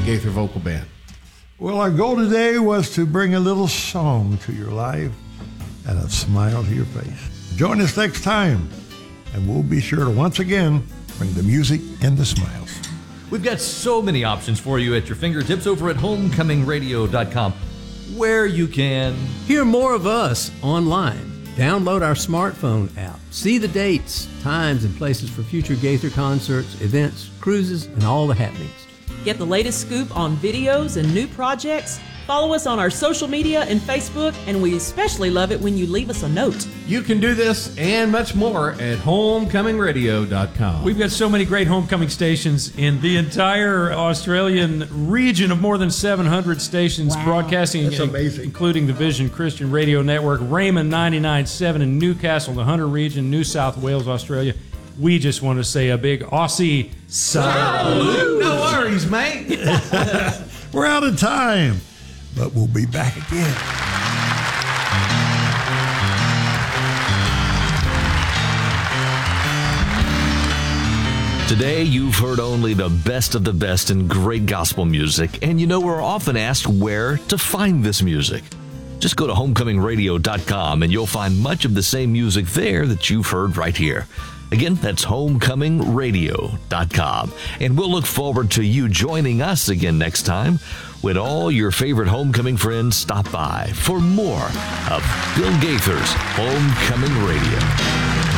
Gaither Vocal Band? Well, our goal today was to bring a little song to your life and a smile to your face. Join us next time, and we'll be sure to once again bring the music and the smiles. We've got so many options for you at your fingertips over at homecomingradio.com, where you can hear more of us online. Download our smartphone app. See the dates, times, and places for future Gaither concerts, events, cruises, and all the happenings. Get the latest scoop on videos and new projects. Follow us on our social media and Facebook, and we especially love it when you leave us a note. You can do this and much more at homecomingradio.com. We've got so many great homecoming stations in the entire Australian region of more than 700 stations broadcasting, That's amazing. including the Vision Christian Radio Network, Raymond 99.7 in Newcastle, the Hunter region, New South Wales, Australia. We just want to say a big Aussie salute. No worries, mate. We're out of time, but we'll be back again. Today, you've heard only the best of the best in great gospel music, and you know we're often asked where to find this music. Just go to homecomingradio.com and you'll find much of the same music there that you've heard right here. Again, that's homecomingradio.com. And we'll look forward to you joining us again next time when all your favorite homecoming friends stop by for more of Bill Gaither's Homecoming Radio.